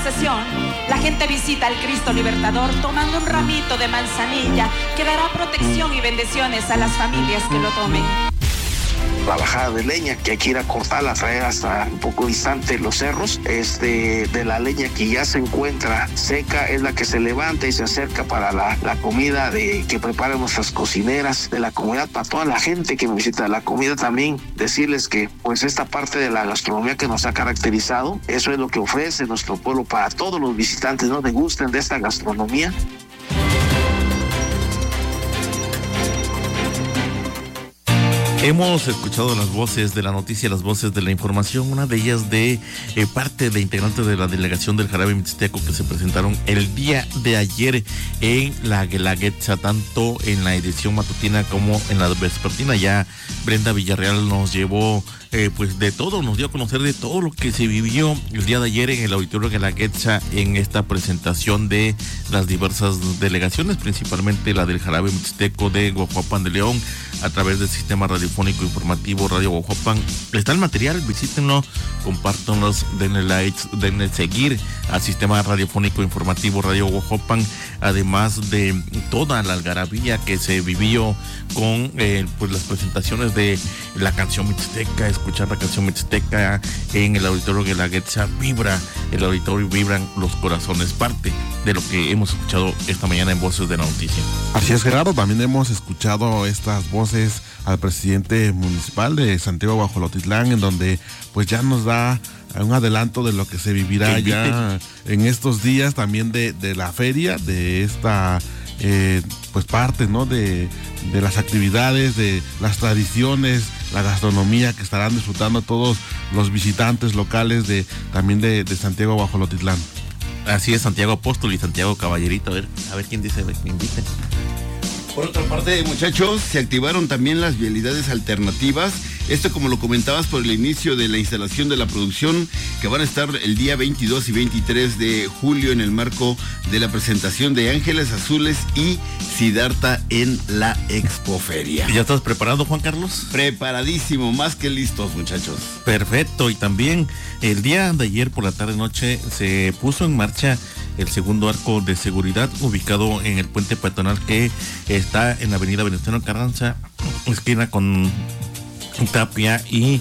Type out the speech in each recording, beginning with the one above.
procesión, la gente visita al Cristo Libertador tomando un ramito de manzanilla que dará protección y bendiciones a las familias que lo tomen. La bajada de leña, que hay que ir a cortarla, traer hasta un poco distante los cerros, de la leña que ya se encuentra seca, es la que se levanta y se acerca para la comida que preparan nuestras cocineras de la comunidad, para toda la gente que visita la comida. También decirles que pues esta parte de la gastronomía que nos ha caracterizado, eso es lo que ofrece nuestro pueblo para todos los visitantes, ¿no? Degusten de esta gastronomía. Hemos escuchado las voces de la noticia, las voces de la información, una de ellas de parte de integrantes de la delegación del Jarabe Mixteco que se presentaron el día de ayer en la Guelaguetza, tanto en la edición matutina como en la vespertina. Ya Brenda Villarreal nos llevó pues de todo, nos dio a conocer de todo lo que se vivió el día de ayer en el auditorio Guelaguetza en esta presentación de las diversas delegaciones, principalmente la del Jarabe Mixteco de Guajuapan de León, a través del sistema radiofónico informativo Radio Guajuapan. Está el material, visítenlo, compártanlos, denle likes, denle seguir al sistema radiofónico informativo Radio Guajuapan, además de toda la algarabía que se vivió con pues las presentaciones de la canción mixteca. Escuchar la canción mixteca en el auditorio Guelaguetza vibra, el auditorio vibran los corazones, parte de lo que hemos escuchado esta mañana en Voces de la Noticia. Así es, Gerardo, también hemos escuchado estas voces al presidente municipal de Santiago Guajolotitlán, en donde pues ya nos da un adelanto de lo que se vivirá ya en estos días, también de la feria, de esta pues parte, ¿no?, de las actividades, de las tradiciones, la gastronomía que estarán disfrutando todos los visitantes locales también de Santiago Guajolotitlán. Así es, Santiago Apóstol y Santiago Caballerito. A ver quién dice que inviten. Por otra parte, muchachos, se activaron también las vialidades alternativas. Esto, como lo comentabas, por el inicio de la instalación de la producción, que van a estar el día 22 y 23 de julio en el marco de la presentación de Ángeles Azules y Siddhartha en la Expoferia. ¿Ya estás preparado, Juan Carlos? Preparadísimo, más que listos, muchachos. Perfecto, y también el día de ayer por la tarde-noche se puso en marcha el segundo arco de seguridad ubicado en el puente peatonal que está en la avenida Venustiano Carranza, esquina con Tapia y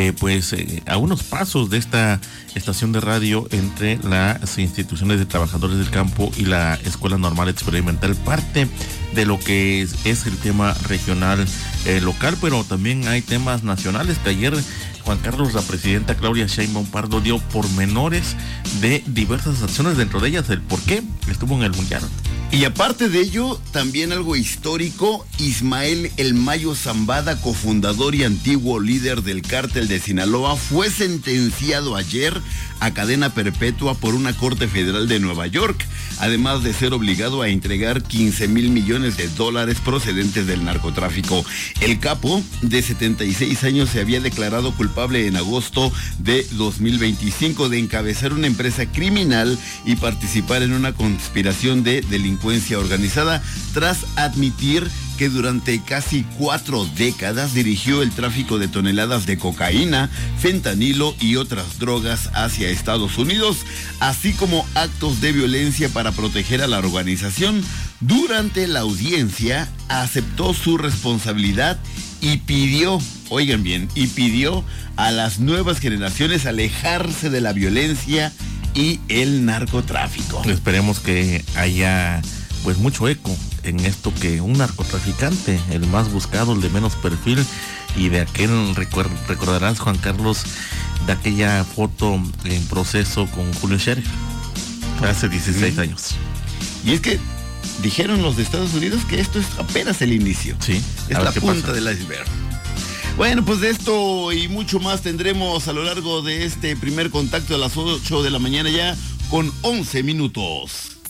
a unos pasos de esta estación de radio entre las instituciones de trabajadores del campo y la Escuela Normal Experimental, parte de lo que es el tema regional local, pero también hay temas nacionales que ayer, Juan Carlos, la presidenta Claudia Sheinbaum Pardo dio pormenores de diversas acciones, dentro de ellas el por qué estuvo en el Mundial. Y aparte de ello, también algo histórico, Ismael El Mayo Zambada, cofundador y antiguo líder del cártel de Sinaloa, fue sentenciado ayer a cadena perpetua por una corte federal de Nueva York, además de ser obligado a entregar 15,000 millones de dólares procedentes del narcotráfico. El capo, de 76 años, se había declarado culpable en agosto de 2025 de encabezar una empresa criminal y participar en una conspiración de delincuencia organizada, tras admitir que durante casi 4 décadas dirigió el tráfico de toneladas de cocaína, fentanilo y otras drogas hacia Estados Unidos, así como actos de violencia para proteger a la organización. Durante la audiencia aceptó su responsabilidad y pidió, oigan bien, a las nuevas generaciones alejarse de la violencia y el narcotráfico. Esperemos que haya pues mucho eco en esto, que un narcotraficante, el más buscado, el de menos perfil, y de aquel, recordarás, Juan Carlos, de aquella foto en proceso con Julio Scherer hace 16 años. Y es que dijeron los de Estados Unidos que esto es apenas el inicio. Sí. Es la punta del iceberg. Bueno, pues de esto y mucho más tendremos a lo largo de este primer contacto a las 8 de la mañana ya, con 11 minutos.